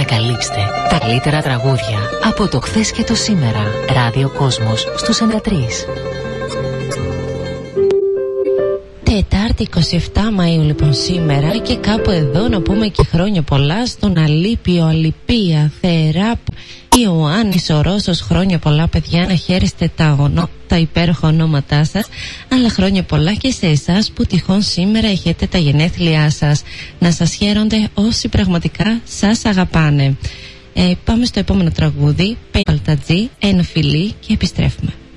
Ανακαλύψτε τα καλύτερα τραγούδια από το χθες και το σήμερα. Ράδιο Κόσμος στους 93. Τετάρτη 27 Μαΐου λοιπόν σήμερα, και κάπου εδώ να πούμε και χρόνια πολλά στον Αλίπιο, Αλυπία, Θεράπ, Ιωάννης ο Ρώσος. Χρόνια πολλά παιδιά, να χαίρεστε τα υπέροχα ονόματά σας, αλλά χρόνια πολλά και σε εσάς που τυχόν σήμερα έχετε τα γενέθλιά σας. Να σας χαίρονται όσοι πραγματικά σας αγαπάνε. Πάμε στο επόμενο τραγούδι, Παλτατζή, ένα φιλί, και επιστρέφουμε.